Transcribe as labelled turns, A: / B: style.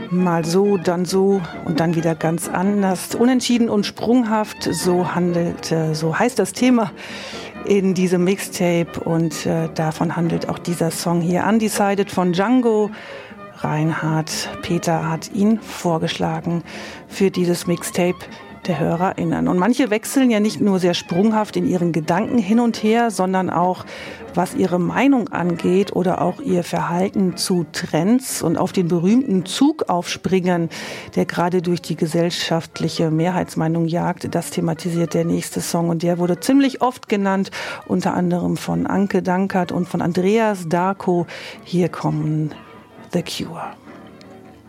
A: Mal so, dann so und dann wieder ganz anders. Unentschieden und sprunghaft, so heißt das Thema in diesem Mixtape. Und davon handelt auch dieser Song hier, Undecided von Django. Reinhard Peter hat ihn vorgeschlagen für dieses Mixtape der HörerInnen. Und manche wechseln ja nicht nur sehr sprunghaft in ihren Gedanken hin und her, sondern auch, was ihre Meinung angeht oder auch ihr Verhalten zu Trends und auf den berühmten Zug aufspringen, der gerade durch die gesellschaftliche Mehrheitsmeinung jagt. Das thematisiert der nächste Song und der wurde ziemlich oft genannt, unter anderem von Anke Dankert und von Andreas Darko. Hier kommen The Cure.